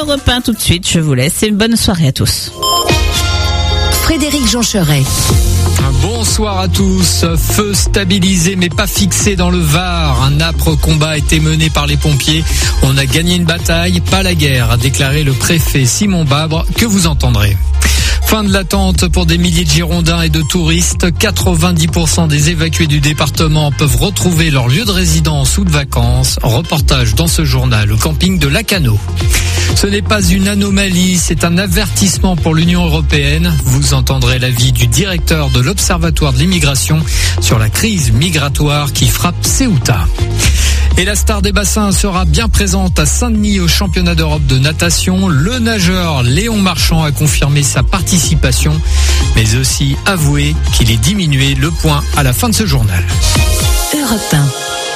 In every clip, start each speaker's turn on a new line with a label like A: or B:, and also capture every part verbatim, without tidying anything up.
A: Europe un tout de suite, je vous laisse et bonne soirée à tous.
B: Frédéric Jean-Cheret.
C: Bonsoir à tous. Feu stabilisé mais pas fixé dans le Var. Un âpre combat a été mené par les pompiers. On a gagné une bataille, pas la guerre, a déclaré le préfet Simon Babre, que vous entendrez. Fin de l'attente pour des milliers de Girondins et de touristes. quatre-vingt-dix pour cent des évacués du département peuvent retrouver leur lieu de résidence ou de vacances. Reportage dans ce journal au camping de Lacanau. Ce n'est pas une anomalie, c'est un avertissement pour l'Union européenne. Vous entendrez l'avis du directeur de l'Observatoire de l'immigration sur la crise migratoire qui frappe Ceuta. Et la star des bassins sera bien présente à Saint-Denis au championnat d'Europe de natation. Le nageur Léon Marchand a confirmé sa participation, mais aussi avoué qu'il est diminué. Le point à la fin de ce journal.
B: Europe un.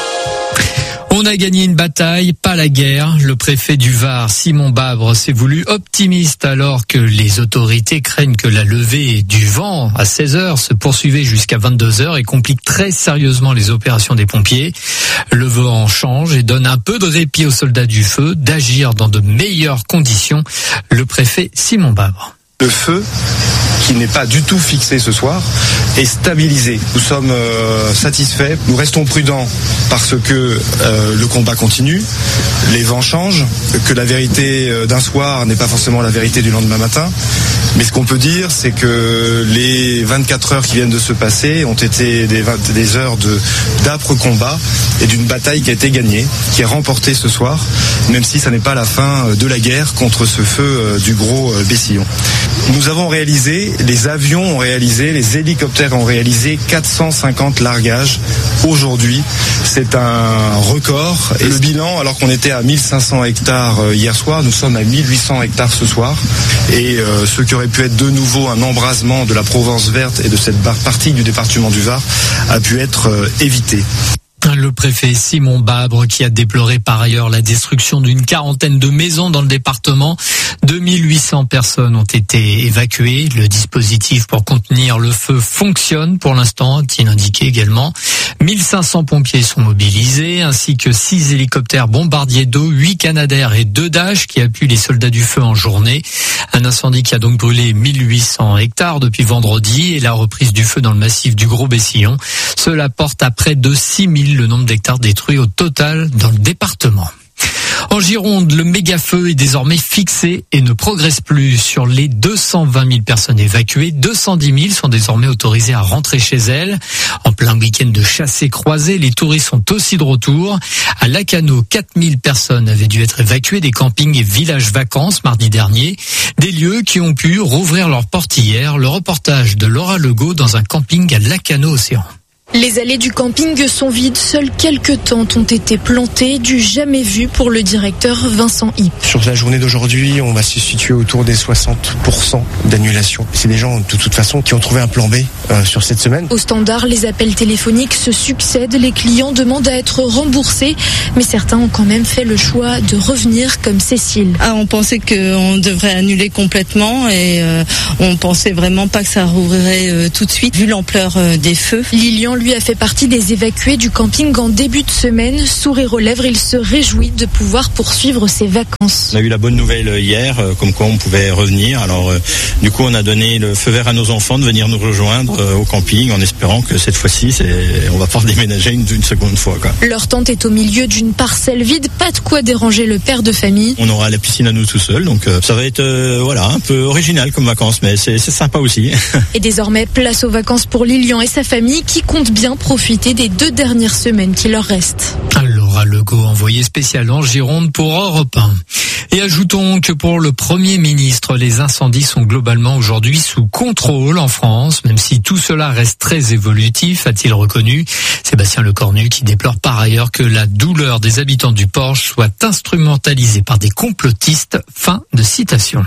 C: On a gagné une bataille, pas la guerre. Le préfet du Var, Simon Babre, s'est voulu optimiste alors que les autorités craignent que la levée du vent à seize heures se poursuivait jusqu'à vingt-deux heures et complique très sérieusement les opérations des pompiers. Le vent change et donne un peu de répit aux soldats du feu d'agir dans de meilleures conditions. Le préfet Simon Babre.
D: Le feu, qui n'est pas du tout fixé ce soir, est stabilisé. Nous sommes euh, satisfaits, nous restons prudents parce que euh, le combat continue, les vents changent, que la vérité d'un soir n'est pas forcément la vérité du lendemain matin. Mais ce qu'on peut dire, c'est que les vingt-quatre heures qui viennent de se passer ont été des, vingt, des heures de, d'âpres combats et d'une bataille qui a été gagnée, qui est remportée ce soir, même si ça n'est pas la fin de la guerre contre ce feu du gros Bessillon. Nous avons réalisé, les avions ont réalisé, les hélicoptères ont réalisé quatre cent cinquante largages aujourd'hui. C'est un record. Et le bilan, alors qu'on était à mille cinq cents hectares hier soir, nous sommes à mille huit cents hectares ce soir. Et euh, ce qui aurait pu être de nouveau un embrasement de la Provence verte et de cette partie du département du Var a pu être euh, évité.
C: Le préfet Simon Babre qui a déploré par ailleurs la destruction d'une quarantaine de maisons dans le département. deux mille huit cents personnes ont été évacuées. Le dispositif pour contenir le feu fonctionne pour l'instant, a-t-il indiqué également. mille cinq cents pompiers sont mobilisés, ainsi que six hélicoptères bombardiers d'eau, huit Canadair et deux Dash qui appuient les soldats du feu en journée. Un incendie qui a donc brûlé mille huit cents hectares depuis vendredi et la reprise du feu dans le massif du Gros Bessillon. Cela porte à près de six mille le nombre d'hectares détruits au total dans le département. En Gironde, le méga-feu est désormais fixé et ne progresse plus. Sur les deux cent vingt mille personnes évacuées, deux cent dix mille sont désormais autorisées à rentrer chez elles. En plein week-end de chassé-croisé, les touristes sont aussi de retour. À Lacanau, quatre mille personnes avaient dû être évacuées des campings et villages vacances mardi dernier. Des lieux qui ont pu rouvrir leurs portes hier. Le reportage de Laura Legault dans un camping à Lacanau-Océan.
E: Les allées du camping sont vides, seules quelques tentes ont été plantées, du jamais vu pour le directeur Vincent Hipp.
F: Sur la journée d'aujourd'hui, on va se situer autour des soixante pour cent d'annulation. C'est des gens, de toute façon, qui ont trouvé un plan B euh, sur cette semaine.
E: Au standard, les appels téléphoniques se succèdent, les clients demandent à être remboursés, mais certains ont quand même fait le choix de revenir comme Cécile.
G: Ah, on pensait qu'on devrait annuler complètement et euh, on pensait vraiment pas que ça rouvrirait euh, tout de suite, vu l'ampleur euh, des feux.
E: Lilian, lui, a fait partie des évacués du camping en début de semaine. Sourire aux lèvres, il se réjouit de pouvoir poursuivre ses vacances.
H: On a eu la bonne nouvelle hier, euh, comme quoi on pouvait revenir. Alors, euh, du coup, on a donné le feu vert à nos enfants de venir nous rejoindre euh, au camping, en espérant que cette fois-ci, c'est... on va pouvoir déménager une, une seconde fois, quoi.
E: Leur tente est au milieu d'une parcelle vide, pas de quoi déranger le père de famille.
H: On aura la piscine à nous tout seuls, donc euh, ça va être euh, voilà un peu original comme vacances, mais c'est, c'est sympa aussi.
E: Et désormais, place aux vacances pour Lilian et sa famille qui comptent bien profiter des deux dernières semaines qui leur restent.
C: Laura Legault, envoyée spéciale en Gironde pour Europe un. Et ajoutons que pour le Premier ministre, les incendies sont globalement aujourd'hui sous contrôle en France, même si tout cela reste très évolutif, a-t-il reconnu. Sébastien Lecornu qui déplore par ailleurs que la douleur des habitants du Porche soit instrumentalisée par des complotistes. Fin de citation.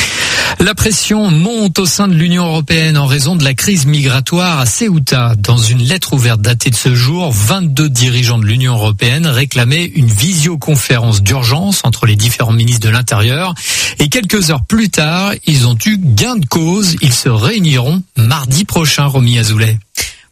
C: La pression monte au sein de l'Union européenne en raison de la crise migratoire à Ceuta. Dans une lettre ouverte datée de ce jour, vingt-deux dirigeants de l'Union européenne réclamaient une visioconférence d'urgence entre les différents ministres de l'Intérieur. Et quelques heures plus tard, ils ont eu gain de cause. Ils se réuniront mardi prochain, Romy Azoulay.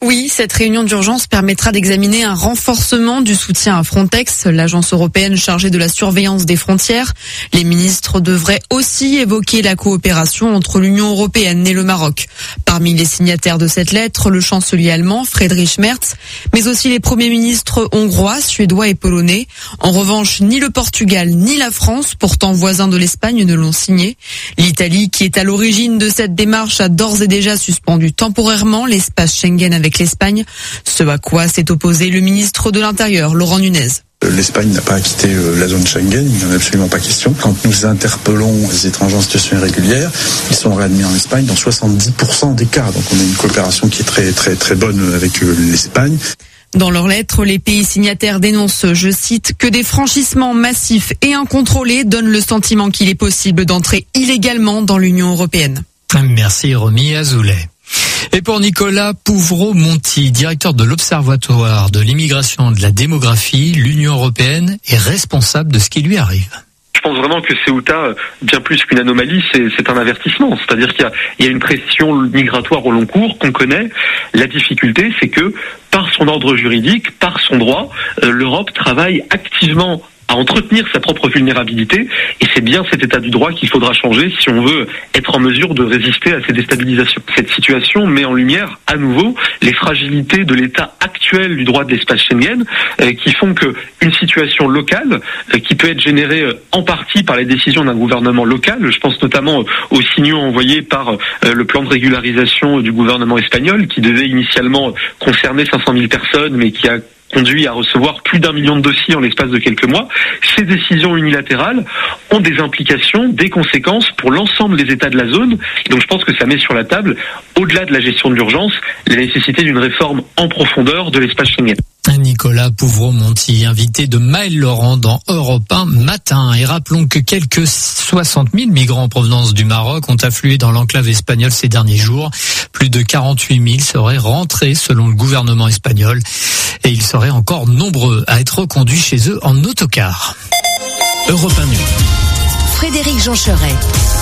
I: Oui, cette réunion d'urgence permettra d'examiner un renforcement du soutien à Frontex, l'agence européenne chargée de la surveillance des frontières. Les ministres devraient aussi évoquer la coopération entre l'Union européenne et le Maroc. Parmi les signataires de cette lettre, le chancelier allemand Friedrich Merz, mais aussi les premiers ministres hongrois, suédois et polonais. En revanche, ni le Portugal ni la France, pourtant voisins de l'Espagne, ne l'ont signé. L'Italie, qui est à l'origine de cette démarche, a d'ores et déjà suspendu temporairement l'espace Schengen avec l'Espagne, ce à quoi s'est opposé le ministre de l'Intérieur, Laurent Nunez.
J: L'Espagne n'a pas quitté la zone Schengen, il n'y en a absolument pas question. Quand nous interpellons les étrangers en situation irrégulière, ils sont réadmis en Espagne dans soixante-dix pour cent des cas. Donc on a une coopération qui est très très très bonne avec l'Espagne.
I: Dans leur lettre, les pays signataires dénoncent, je cite, que des franchissements massifs et incontrôlés donnent le sentiment qu'il est possible d'entrer illégalement dans l'Union européenne.
C: Merci Romy Azoulay. Et pour Nicolas Pouvreau-Monti, directeur de l'Observatoire de l'immigration et de la démographie, l'Union européenne est responsable de ce qui lui arrive.
K: Je pense vraiment que Ceuta, bien plus qu'une anomalie, c'est, c'est un avertissement. C'est-à-dire qu'il y a, il y a une pression migratoire au long cours qu'on connaît. La difficulté, c'est que par son ordre juridique, par son droit, euh, l'Europe travaille activement à entretenir sa propre vulnérabilité, et c'est bien cet état du droit qu'il faudra changer si on veut être en mesure de résister à ces déstabilisations. Cette situation met en lumière à nouveau les fragilités de l'état actuel du droit de l'espace Schengen, euh, qui font que une situation locale, euh, qui peut être générée euh, en partie par les décisions d'un gouvernement local, je pense notamment euh, aux signaux envoyés par euh, le plan de régularisation euh, du gouvernement espagnol, qui devait initialement euh, concerner cinq cent mille personnes, mais qui a conduit à recevoir plus d'un million de dossiers en l'espace de quelques mois. Ces décisions unilatérales ont des implications, des conséquences pour l'ensemble des États de la zone. Donc je pense que ça met sur la table, au-delà de la gestion de l'urgence, la nécessité d'une réforme en profondeur de l'espace Schengen.
C: Nicolas Pouvreau-Monti, invité de Maël Laurent dans Europe un matin. Et rappelons que quelques soixante mille migrants en provenance du Maroc ont afflué dans l'enclave espagnole ces derniers jours. Plus de quarante-huit mille seraient rentrés selon le gouvernement espagnol. Et ils seraient encore nombreux à être reconduits chez eux en autocar.
B: Europe un Nuit. Frédéric Joncheret.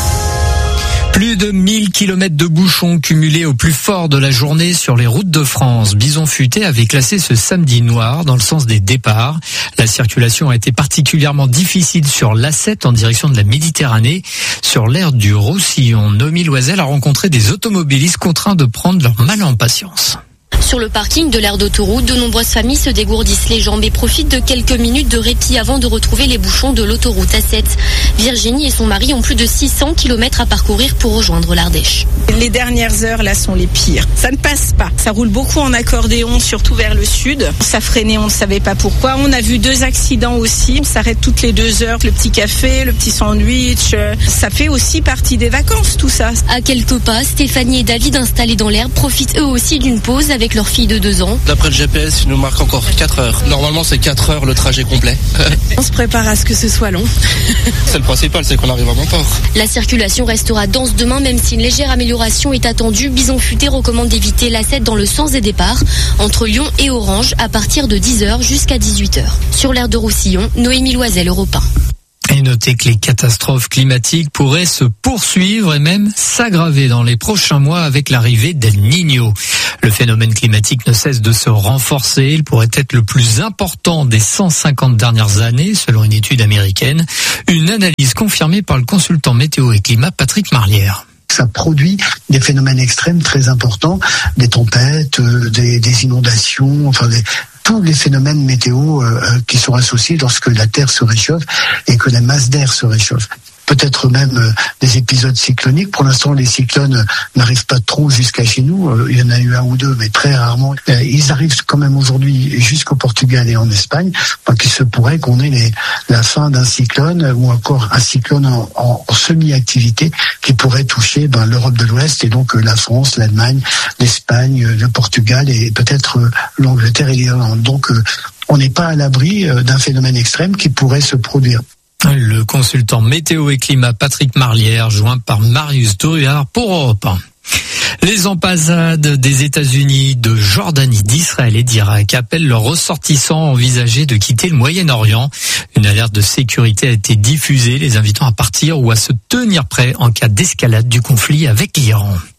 C: Plus de mille kilomètres de bouchons cumulés au plus fort de la journée sur les routes de France. Bison Futé avait classé ce samedi noir dans le sens des départs. La circulation a été particulièrement difficile sur l'A sept en direction de la Méditerranée. Sur l'aire du Roussillon, Noémie Loisel a rencontré des automobilistes contraints de prendre leur mal en patience.
L: Sur le parking de l'aire d'autoroute, de nombreuses familles se dégourdissent les jambes et profitent de quelques minutes de répit avant de retrouver les bouchons de l'autoroute A sept. Virginie et son mari ont plus de six cents kilomètres à parcourir pour rejoindre l'Ardèche.
M: Les dernières heures, là, sont les pires. Ça ne passe pas. Ça roule beaucoup en accordéon, surtout vers le sud. Ça freinait, on ne savait pas pourquoi. On a vu deux accidents aussi. On s'arrête toutes les deux heures. Le petit café, le petit sandwich. Ça fait aussi partie des vacances, tout ça.
L: À quelques pas, Stéphanie et David, installés dans l'herbe, profitent eux aussi d'une pause avec leur fille de deux ans.
N: D'après le G P S, il nous marque encore quatre heures. Normalement, c'est quatre heures le trajet complet.
M: On se prépare à ce que ce soit long.
N: C'est le principal, c'est qu'on arrive à bon port.
L: La circulation restera dense demain, même si une légère amélioration est attendue. Bison Futé recommande d'éviter l'A sept dans le sens des départs, entre Lyon et Orange, à partir de dix heures jusqu'à dix-huit heures. Sur l'aire de Roussillon, Noémie Loisel, Europe un.
C: Et notez que les catastrophes climatiques pourraient se poursuivre et même s'aggraver dans les prochains mois avec l'arrivée d'El Niño. Le phénomène climatique ne cesse de se renforcer. Il pourrait être le plus important des cent cinquante dernières années, selon une étude américaine. Une analyse confirmée par le consultant météo et climat Patrick Marlière.
O: Ça produit des phénomènes extrêmes très importants, des tempêtes, euh, des, des inondations, enfin des, tous les phénomènes météo euh, qui sont associés lorsque la Terre se réchauffe et que la masse d'air se réchauffe. Peut-être même euh, des épisodes cycloniques. Pour l'instant, les cyclones n'arrivent pas trop jusqu'à chez nous. Euh, il y en a eu un ou deux, mais très rarement. Euh, ils arrivent quand même aujourd'hui jusqu'au Portugal et en Espagne. Donc, il se pourrait qu'on ait les, la fin d'un cyclone ou encore un cyclone en, en, en semi-activité qui pourrait toucher ben, l'Europe de l'Ouest et donc euh, la France, l'Allemagne, l'Espagne, euh, le Portugal et peut-être euh, l'Angleterre et l'Irlande. Donc, euh, on n'est pas à l'abri euh, d'un phénomène extrême qui pourrait se produire.
C: Le consultant météo et climat Patrick Marlière, joint par Marius Drouillard pour Europe un. Les ambassades des États-Unis, de Jordanie, d'Israël et d'Irak appellent leurs ressortissants à envisager de quitter le Moyen-Orient. Une alerte de sécurité a été diffusée, les invitant à partir ou à se tenir prêts en cas d'escalade du conflit avec l'Iran.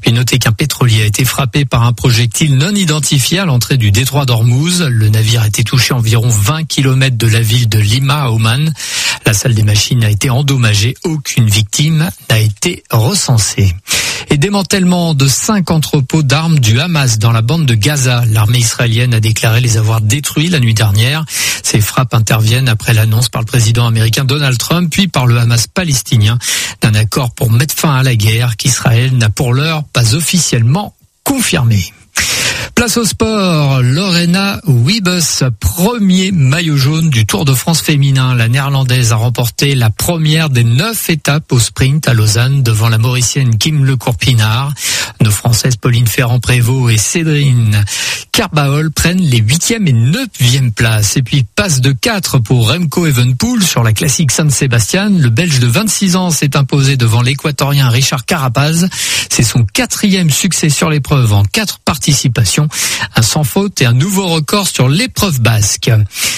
C: Puis notez qu'un pétrolier a été frappé par un projectile non identifié à l'entrée du détroit d'Ormuz. Le navire a été touché à environ vingt kilomètres de la ville de Lima à Oman. La salle des machines a été endommagée. Aucune victime n'a été recensée. Et démantèlement de cinq entrepôts d'armes du Hamas dans la bande de Gaza. L'armée israélienne a déclaré les avoir détruits la nuit dernière. Ces frappes interviennent après l'annonce par le président américain Donald Trump, puis par le Hamas palestinien, d'un accord pour mettre fin à la guerre qu'Israël n'a pour l'heure pas officiellement confirmé. Place au sport, Lorena Wiebes, premier maillot jaune du Tour de France féminin. La néerlandaise a remporté la première des neuf étapes au sprint à Lausanne devant la mauricienne Kim Lecourt-Pinard. Nos françaises Pauline Ferrand-Prévot et Cédrine Carbaol prennent les huitième et neuvième places. Et puis passe de quatre pour Remco Evenepoel sur la classique San-Sébastien. Le Belge de vingt-six ans s'est imposé devant l'Équatorien Richard Carapaz. C'est son quatrième succès sur l'épreuve en quatre participations. Un sans faute et un nouveau record sur l'épreuve basque.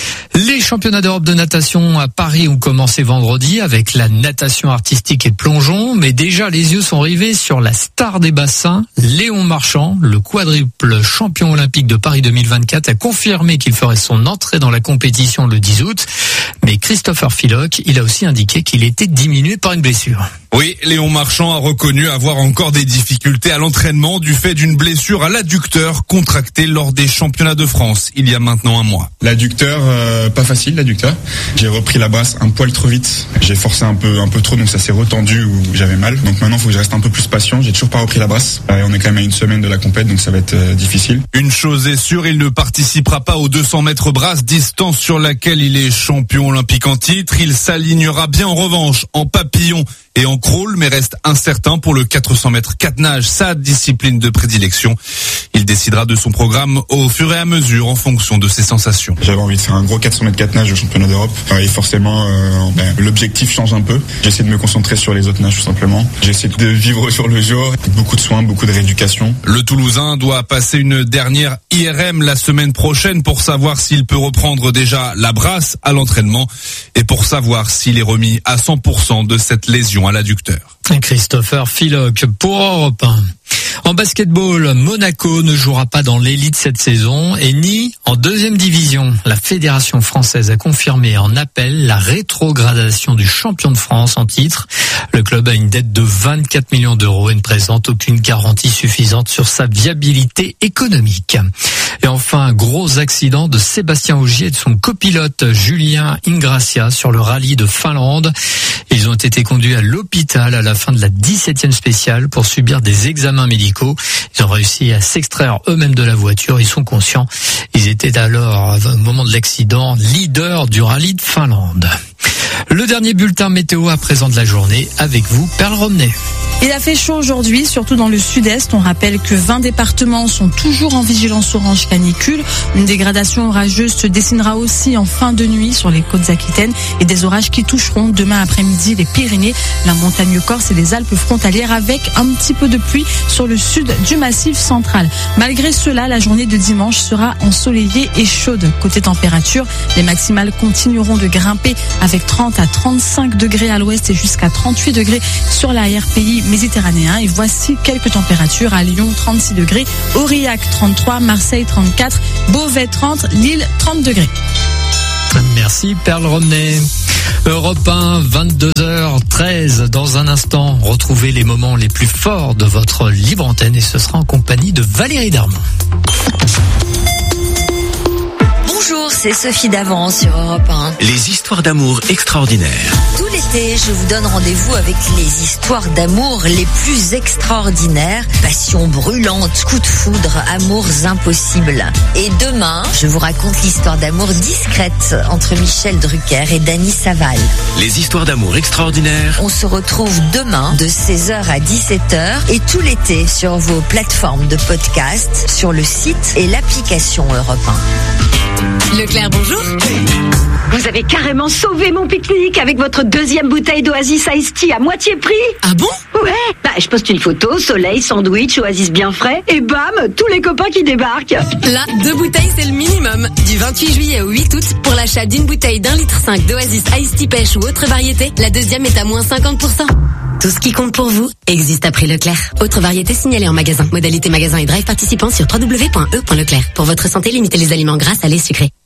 C: Les championnats d'Europe de natation à Paris ont commencé vendredi avec la natation artistique et plongeon, mais déjà les yeux sont rivés sur la star des bassins, Léon Marchand. Le quadruple champion olympique de Paris deux mille vingt-quatre a confirmé qu'il ferait son entrée dans la compétition le dix août, mais Christopher Philoc, il a aussi indiqué qu'il était diminué par une blessure.
P: Oui, Léon Marchand a reconnu avoir encore des difficultés à l'entraînement du fait d'une blessure à l'adducteur contractée lors des championnats de France il y a maintenant un mois.
Q: L'adducteur, euh, pas facile l'adducteur. J'ai repris la brasse un poil trop vite. J'ai forcé un peu, un peu trop, donc ça s'est retendu où j'avais mal. Donc maintenant, il faut que je reste un peu plus patient. J'ai toujours pas repris la brasse. Et on est quand même à une semaine de la compète, donc ça va être euh, difficile.
P: Une chose est sûre, il ne participera pas aux deux cents mètres brasse, distance sur laquelle il est champion olympique en titre. Il s'alignera bien en revanche en papillon et en crawl, mais reste incertain pour le quatre cents mètres quatre nages, sa discipline de prédilection. Il décidera de son programme au fur et à mesure en fonction de ses sensations.
Q: J'avais envie de faire un gros quatre cents mètres quatre nages au championnat d'Europe et forcément euh, ben, l'objectif change un peu. J'essaie de me concentrer sur les autres nages tout simplement. J'essaie de vivre sur le jour, beaucoup de soins, beaucoup de rééducation.
P: Le Toulousain doit passer une dernière I R M la semaine prochaine pour savoir s'il peut reprendre déjà la brasse à l'entraînement et pour savoir s'il est remis à cent pour cent de cette lésion à l'adducteur.
C: Christopher Philoc pour Europe un. En basketball, Monaco ne jouera pas dans l'élite cette saison et ni en deuxième division. La Fédération française a confirmé en appel la rétrogradation du champion de France en titre. Le club a une dette de vingt-quatre millions d'euros et ne présente aucune garantie suffisante sur sa viabilité économique. Et enfin, un gros accident de Sébastien Ogier et de son copilote Julien Ingrassia sur le rallye de Finlande. Ils ont été conduits à l'hôpital à la fin de la dix-septième spéciale pour subir des examens médicaux. Ils ont réussi à s'extraire eux-mêmes de la voiture. Ils sont conscients. Ils étaient alors, au moment de l'accident, leaders du rallye de Finlande. Le dernier bulletin météo à présent de la journée avec vous, Perle Romney.
R: Il a fait chaud aujourd'hui, surtout dans le sud-est. On rappelle que vingt départements sont toujours en vigilance orange canicule. Une dégradation orageuse se dessinera aussi en fin de nuit sur les côtes aquitaines et des orages qui toucheront demain après-midi les Pyrénées, la montagne corse et les Alpes frontalières avec un petit peu de pluie sur le sud du massif central. Malgré cela, la journée de dimanche sera ensoleillée et chaude. Côté température, les maximales continueront de grimper avec trente à trente-cinq degrés à l'ouest et jusqu'à trente-huit degrés sur l'arrière-pays méditerranéen. Et voici quelques températures à Lyon, trente-six degrés, Aurillac trente-trois, Marseille trente-quatre, Beauvais trente, Lille trente degrés.
C: Merci Perle Romney. Europe un, vingt-deux heures treize. Dans un instant, retrouvez les moments les plus forts de votre libre antenne et ce sera en compagnie de Valérie Darmon.
B: Bonjour, c'est Sophie Davant sur Europe un.
S: Les histoires d'amour extraordinaires.
B: Tout l'été, je vous donne rendez-vous avec les histoires d'amour les plus extraordinaires. Passion brûlante, coup de foudre, amours impossibles. Et demain, je vous raconte l'histoire d'amour discrète entre Michel Drucker et Dany Saval.
S: Les histoires d'amour extraordinaires.
B: On se retrouve demain de seize heures à dix-sept heures et tout l'été sur vos plateformes de podcast, sur le site et l'application Europe un.
T: Leclerc, bonjour.
U: Vous avez carrément sauvé mon pique-nique avec votre deuxième bouteille d'Oasis Iced Tea à moitié prix.
T: Ah bon?
U: Ouais. Bah, je poste une photo, soleil, sandwich, Oasis bien frais, et bam, tous les copains qui débarquent.
T: Là, deux bouteilles, c'est le minimum. Du vingt-huit juillet au huit août, pour l'achat d'une bouteille d'un litre cinq d'Oasis Iced Tea pêche ou autre variété, la deuxième est à moins cinquante pour cent. Tout ce qui compte pour vous existe à prix Leclerc. Autre variété signalée en magasin. Modalité magasin et drive participant sur w w w point e point leclerc. Pour votre santé, limitez les aliments gras, salés, sucrés.